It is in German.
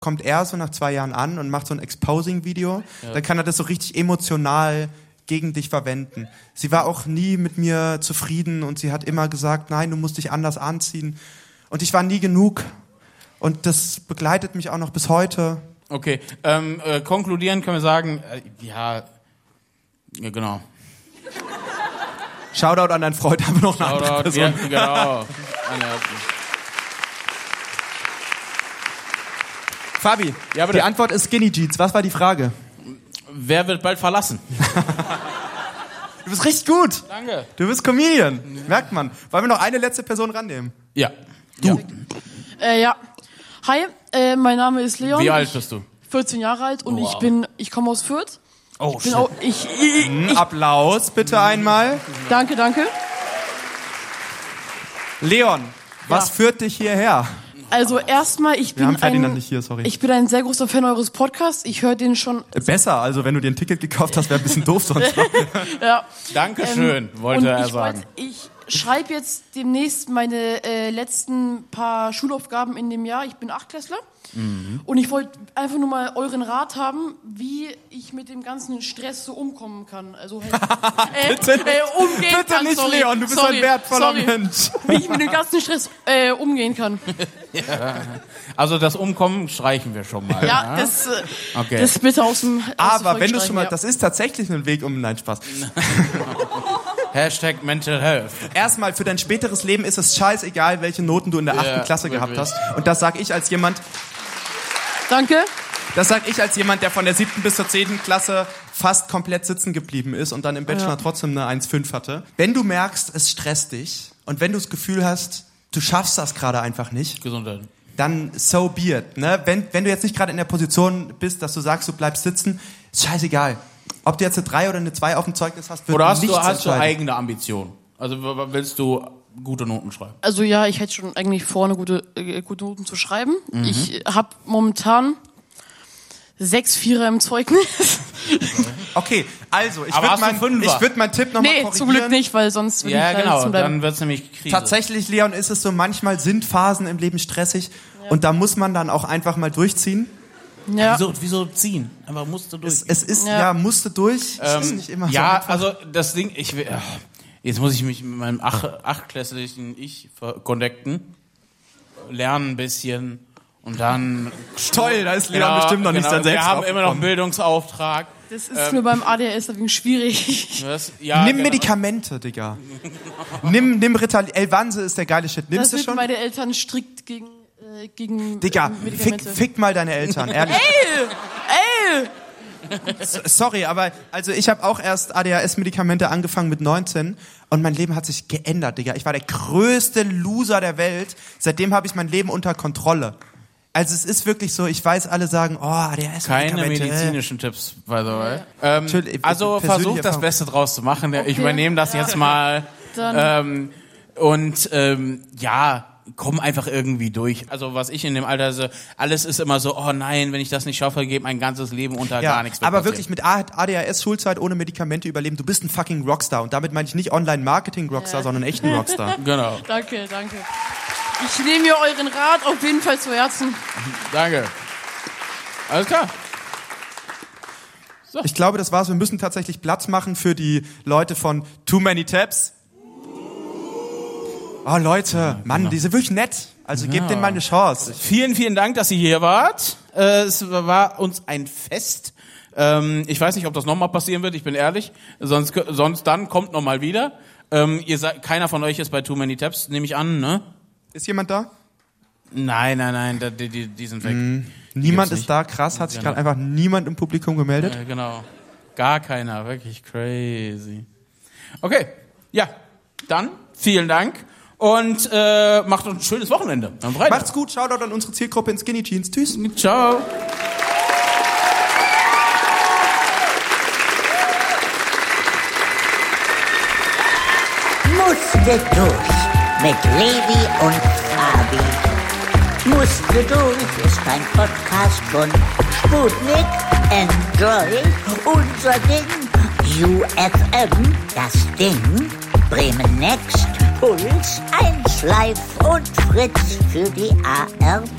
kommt er so nach 2 Jahren an und macht so ein Exposing-Video. Ja. Dann kann er das so richtig emotional gegen dich verwenden. Sie war auch nie mit mir zufrieden und sie hat immer gesagt, nein, du musst dich anders anziehen. Und ich war nie genug. Und das begleitet mich auch noch bis heute. Okay, konkludieren können wir sagen, ja, genau. Shoutout an deinen Freund, haben wir noch eine andere Person. Ja, genau. Fabi, ja, die Antwort ist Skinny Jeans. Was war die Frage? Wer wird bald verlassen? Du bist richtig gut. Danke. Du bist Comedian. Merkt man. Wollen wir noch eine letzte Person rannehmen? Ja. Du. Ja. Hi, mein Name ist Leon. Wie alt bist du? 14 Jahre alt und ich komme aus Fürth. Oh, shit. Applaus bitte einmal. Danke. Leon, was führt dich hierher? Also erstmal, ich bin ein sehr großer Fan eures Podcasts. Ich höre den schon... Besser, also wenn du dir ein Ticket gekauft hast, wäre ein bisschen doof sonst. Ja. Dankeschön, wollte er sagen. Ich schreibe jetzt demnächst meine letzten paar Schulaufgaben in dem Jahr. Ich bin 8-Klässler. Und ich wollte einfach nur mal euren Rat haben, wie ich mit dem ganzen Stress so umkommen kann. Also halt, umgehen bitte kann. Nicht, sorry, Leon, du bist ein wertvoller Mensch. Wie ich mit dem ganzen Stress umgehen kann. Ja. Also das Umkommen streichen wir schon mal. Ja, das bitte aus dem Aber wenn du schon mal, das ist tatsächlich ein Weg nein, Spaß. Hashtag Mental Health. Erstmal, für dein späteres Leben ist es scheißegal, welche Noten du in der 8. Klasse gehabt hast. Und das sag ich als jemand... Danke. Das sag ich als jemand, der von der 7. bis zur 10. Klasse fast komplett sitzen geblieben ist und dann im Bachelor trotzdem eine 1,5 hatte. Wenn du merkst, es stresst dich und wenn du das Gefühl hast, du schaffst das gerade einfach nicht, Gesundheit, dann so be it. Ne? Wenn du jetzt nicht gerade in der Position bist, dass du sagst, du bleibst sitzen, ist scheißegal. Ob du jetzt eine 3 oder eine 2 auf dem Zeugnis hast, wird nichts entscheiden. Oder hast du eigene Ambitionen? Also willst du gute Noten schreiben? Also ja, ich hätte schon eigentlich vor, gute Noten zu schreiben. Ich habe momentan 6 Vierer im Zeugnis. Okay, also ich würde meinen Tipp nochmal korrigieren. Nee, zum Glück nicht, weil sonst würde ich genau, zum Bleiben. dann wird's nämlich Krise. Tatsächlich, Leon, ist es so, manchmal sind Phasen im Leben stressig und da muss man dann auch einfach mal durchziehen. Ja. Wieso ziehen? Aber musst du durch. Es ist, musst du durch. Es ist nicht immer so ja, einfach. also das Ding, jetzt muss ich mich mit meinem achtklässlichen Ich connecten, lernen ein bisschen und dann... Toll, da ist Leon bestimmt noch nicht sein Selbst. Wir haben immer noch einen Bildungsauftrag. Das ist mir beim ADHS deswegen schwierig. Nimm Medikamente, Digga. Nimm Ritalin. Elvanse ist der geile Shit. Nimmst du schon? Meine Eltern strikt gegen Digga, fick mal deine Eltern, ehrlich. Ey! Sorry, aber also ich habe auch erst ADHS-Medikamente angefangen mit 19 und mein Leben hat sich geändert, Digga. Ich war der größte Loser der Welt. Seitdem habe ich mein Leben unter Kontrolle. Also es ist wirklich so, ich weiß, alle sagen, ADHS-Medikamente. Keine medizinischen Tipps, by the way. Also versuch das Beste draus zu machen. Okay. Ich übernehme das jetzt mal. Komm einfach irgendwie durch. Also was ich in dem Alter alles ist immer so, oh nein, wenn ich das nicht schaffe, geht mein ganzes Leben unter gar nichts. Aber wirklich mit ADHS Schulzeit ohne Medikamente überleben, du bist ein fucking Rockstar. Und damit meine ich nicht Online-Marketing-Rockstar, sondern echten Rockstar. Genau. Danke. Ich nehme mir euren Rat auf jeden Fall zu Herzen. Danke. Alles klar. So. Ich glaube, das war's. Wir müssen tatsächlich Platz machen für die Leute von Too Many Tabs. Oh Leute, Mann, die sind wirklich nett. Also gebt denen mal eine Chance. Vielen, vielen Dank, dass ihr hier wart. Es war uns ein Fest. Ich weiß nicht, ob das nochmal passieren wird, ich bin ehrlich. Sonst dann kommt nochmal wieder. Keiner von euch ist bei Too Many Tabs, nehme ich an, ne? Ist jemand da? Nein, die sind weg. Niemand ist da, krass, hat sich gerade einfach niemand im Publikum gemeldet. Genau, gar keiner, wirklich crazy. Okay, ja, dann vielen Dank. Und macht uns ein schönes Wochenende am Freitag. Macht's gut, Shoutout an unsere Zielgruppe in Skinny Jeans. Tschüss. Ciao. Musste durch mit Levi und Fabi. Musste durch ist ein Podcast von Sputnik, Enjoy, unser Ding, UFM, das Ding, Bremen Next, Puls, 1 Live und Fritz für die ARD.